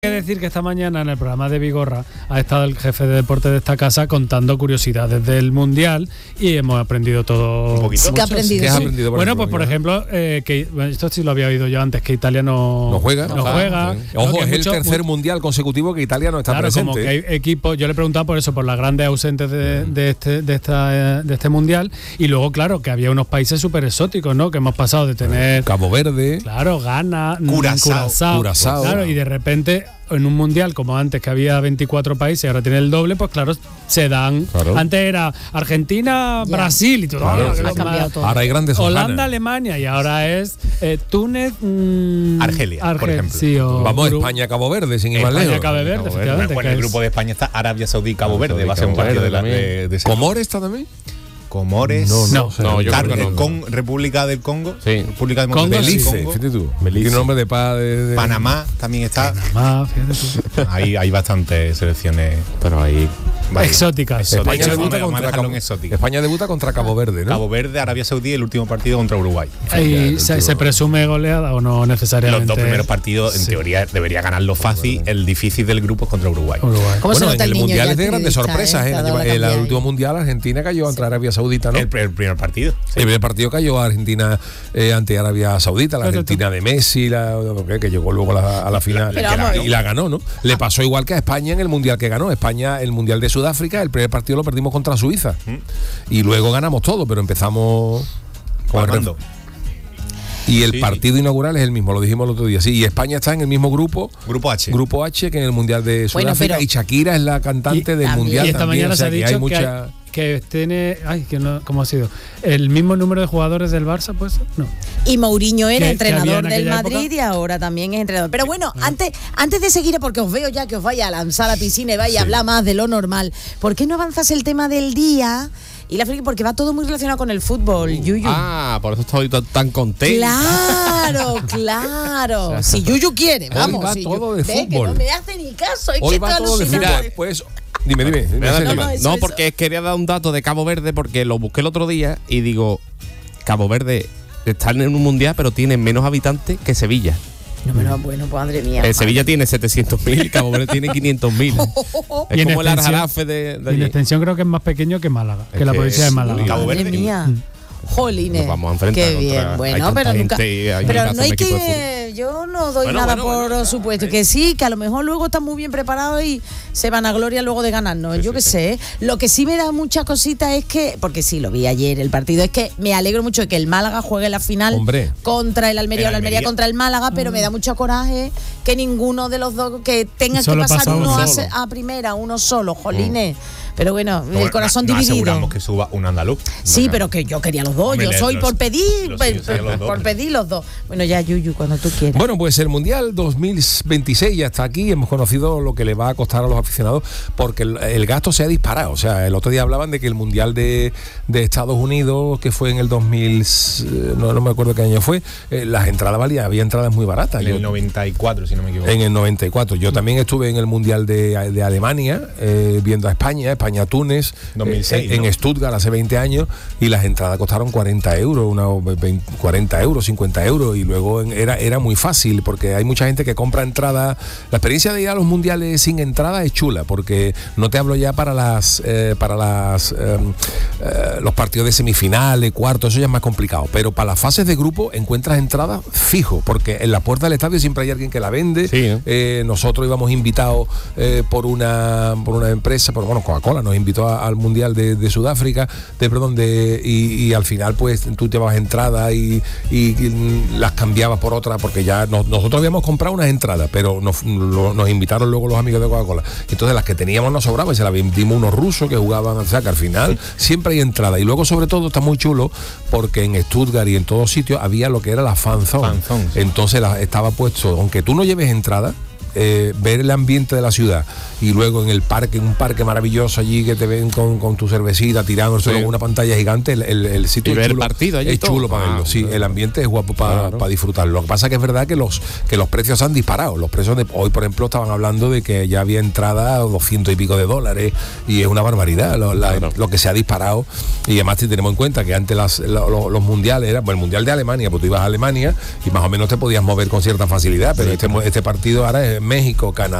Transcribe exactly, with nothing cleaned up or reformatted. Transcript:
Hay que decir que esta mañana en el programa de Vigorra ha estado el jefe de deporte de esta casa contando curiosidades del Mundial y hemos aprendido todo. Un poquito. Sí, que ha aprendido. ¿Qué has Sí. aprendido, por Bueno, ejemplo, pues por ya? ejemplo, eh, que bueno, esto sí lo había oído yo antes, que Italia no, No juega. No, No está. juega. Sí. No, Ojo, que es el mucho- tercer mu- mundial consecutivo que Italia no está Claro, presente. como que hay equipos, yo le he preguntado por eso, por las grandes ausentes de, de este de esta eh, de este mundial, y luego claro que había unos países súper exóticos, ¿no? Que hemos pasado de tener, Cabo Verde. claro, Ghana, mm, Curazao. Curazao, Curazao. claro, y de repente en un mundial como antes que había veinticuatro países y ahora tiene el doble, pues claro, se dan. Claro. Antes era Argentina, Ya. Brasil y todo. Claro, ah, sí, que Ha lo cambiado más. todo. Ahora hay grandes Holanda, hojanas. Alemania y ahora es eh, Túnez, mm, Argelia, por ejemplo. Sí, o Vamos, Uru- España, Cabo Verde, sin ir más España, lejos. Cabo Verde, Cabo Verde. efectivamente. Bueno, que el es- grupo de España está Arabia Saudí y Cabo Arabia Verde. Saudí, Va a ser un Cabo partido de, Verde la, también. de, de ese- ¿Comores está también? Comores. No, No. o sea, No, yo Car- creo que no. Con República del Congo. Sí. República Congo, Democrática del Belice, Congo. fíjate tú. Belice. Tiene nombre de paz. De, de- Panamá también está. Ah, fíjate tú. Hay, hay bastantes selecciones. Pero ahí. varias. Exóticas. Exóticas. España, Vamos a- debuta vamos a contra dejarlo Cabo, en exótica. España debuta contra Cabo Verde, ¿no? Cabo Verde, Arabia Saudí, el último partido contra Uruguay. ¿Y se, se presume goleada o no necesariamente? Los dos primeros partidos, en Sí. teoría, debería ganarlo fácil. El difícil del grupo es contra Uruguay. Uruguay. ¿Cómo se Bueno, en nota el el niño mundial ya es de grandes periodista, sorpresas. eh? ¿eh? Te ha dado la En el cambiada último ahí. mundial Argentina cayó ante Arabia Saudita, ¿no? El, el primer partido. sí. El primer partido cayó a Argentina eh, ante Arabia Saudita, la Pero Argentina de Messi, la, que, que llegó luego a la, a la final Pero y, la, vamos. y la ganó, ¿no? Le pasó igual que a España en el mundial que ganó. España, el mundial de Sudáfrica, el primer partido lo perdimos contra Suiza y luego ganamos todo, pero empezamos con el Palmando. Y el Sí, partido inaugural es el mismo, lo dijimos el otro día. Sí, y España está en el mismo grupo, Grupo H. grupo H, que en el mundial de Bueno, Sudáfrica. pero- y Shakira es la cantante Y- del también. mundial. Y esta también, mañana o sea, se ha que dicho hay que, mucha. hay- que tiene. Ay, que no, ¿cómo ha sido? ¿El mismo número de jugadores del Barça, pues? No. Y Mourinho era Que- que había entrenador en del aquella Madrid época. y ahora también es entrenador. Pero bueno, antes, antes de seguir, porque os veo ya que os vaya a lanzar a la piscina y vaya a hablar más de lo normal, ¿por qué no avanzas el tema del día? Y la friki, porque va todo muy relacionado con el fútbol, Yuyu. Ah, por eso estoy tan, tan contento. Claro, claro. Si Yuyu quiere, vamos. va si todo Yu- de ve que fútbol. no me hace ni caso. Es Hoy que va estoy todo de alucinando. fútbol. Pues, dime, dime. dime, Nada, dime. no, no, eso, no, eso. porque quería dar un dato de Cabo Verde porque lo busqué el otro día y digo, Cabo Verde está en un mundial pero tiene menos habitantes que Sevilla. No, pero bueno, pues madre mía. Eh, Sevilla tiene setecientos mil y Cabo Verde tiene quinientos mil. Y Es en como el extensión- Arjarafe de, de Y en allí. extensión creo que es más pequeño que Málaga, Es que la que provincia de es Málaga. muy Cabo Madre Verde. mía. Jolines. Nos vamos a enfrentar Qué contra- bien. hay Bueno, tanta pero nunca. gente y hay Pero pedazo no de hay equipo de que. Yo no doy Bueno, nada bueno, por bueno, supuesto. Que sí, que a lo mejor luego están muy bien preparados y se van a gloria luego de ganarnos. Yo qué sé. Lo que sí me da muchas cositas es que. Porque sí, lo vi ayer el partido. Es que me alegro mucho de que el Málaga juegue la final Hombre. contra el Almería El o la Almería Almería. contra el Málaga, pero me da mucho coraje que ninguno de los dos. Que tengan que Solo pasar pasa uno uno a, solo. se- a primera, uno solo, jolines. Pero bueno, Bueno, el corazón no, no dividido. aseguramos que suba un andaluz. Sí, Venga. pero que yo quería los dos. Hombre, Yo le- soy los- por pedir, los pe- suyos serían los dos, por hombre. pedir los dos. Bueno, ya, Yuyu, cuando tú quieras. Bueno, pues el Mundial dos mil veintiséis ya está aquí. Hemos conocido lo que le va a costar a los aficionados porque el, el gasto se ha disparado. O sea, el otro día hablaban de que el Mundial de, de Estados Unidos, que fue en el dos mil, eh, no, no me acuerdo qué año fue, eh, las entradas valían, había entradas muy baratas. En Yo- el noventa y cuatro, si no me equivoco. en el noventa y cuatro. Yo también estuve en el Mundial de, de Alemania, eh, viendo a España, España-Túnez, dos mil seis, eh, en, ¿no? en Stuttgart hace veinte años, y las entradas costaron cuarenta euros, una, veinte, cuarenta euros, cincuenta euros, y luego en- era, era muy fácil, porque hay mucha gente que compra entradas. La experiencia de ir a los mundiales sin entrada es chula, porque no te hablo ya para las eh, para las eh, eh, los partidos de semifinales, cuartos, eso ya es más complicado, pero para las fases de grupo encuentras entradas fijo, porque en la puerta del estadio siempre hay alguien que la vende. Sí, ¿eh? Eh, nosotros íbamos invitados eh, por una por una empresa, por, bueno, Coca-Cola nos invitó a- al Mundial de, de Sudáfrica, de perdón, de, y, y al final pues tú llevabas entradas y, y, y las cambiabas por otras, porque ya nos- nosotros habíamos comprado unas entradas, pero nos, lo- nos invitaron luego los amigos de Coca-Cola. Entonces las que teníamos nos sobraban y se las vendimos unos rusos que jugaban, o sea que al final siempre hay entrada. Y luego sobre todo está muy chulo porque en Stuttgart y en todos sitios había lo que era la fan zone. Fan zone, sí. Entonces la- estaba puesto, aunque tú no lleves entrada, eh, ver el ambiente de la ciudad y luego en el parque, un parque maravilloso allí que te ven con, con tu cervecita tirando Sí. con una pantalla gigante, el, el, el sitio Y es ver el chulo, partido allí es y todo. chulo para Ah, verlo, sí, claro. el ambiente es guapo para Claro. disfrutarlo. Lo que pasa que es verdad que los que los precios se han disparado, los precios de hoy por ejemplo estaban hablando de que ya había entrada a doscientos y pico de dólares y es una barbaridad lo, la- Claro. lo que se ha disparado. Y además si tenemos en cuenta que antes las, lo- lo- los mundiales era, bueno, el mundial de Alemania, pues tú ibas a Alemania y más o menos te podías mover con cierta facilidad, pero este, este partido ahora es México, Canadá.